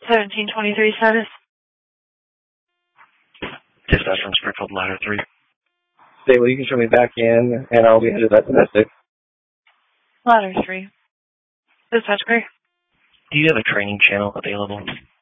1723 status. Dispatch from Springfield, ladder 3. Say, well, you can show me back in, and I'll be headed to that domestic. Ladder 3. Dispatch crew. Do you have a training channel available?